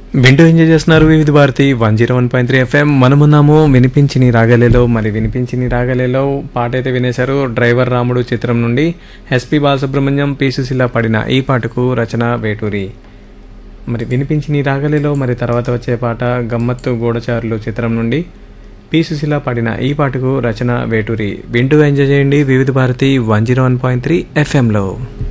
వింటూ ఎంజాయ్ చేస్తున్నారు వివిధ భారతి 101.3 ఎఫ్ఎం. మనమున్నాము వినిపించిని రాగలేలో. మరి వినిపించిని రాగలేలో పాట అయితే వినేశారు. డ్రైవర్ రాముడు చిత్రం నుండి ఎస్పి బాలసుబ్రహ్మణ్యం, పి సుశీల పాడిన ఈ పాటకు రచన వేటూరి. మరి వినిపించిని రాగలేలో మరి తర్వాత వచ్చే పాట గమ్మత్తు గూఢచారులు చిత్రం నుండి పి సుశీల పాడిన ఈ పాటకు రచన వేటూరి. వింటూ ఎంజాయ్ చేయండి వివిధ భారతి 101.3 ఎఫ్ఎంలో.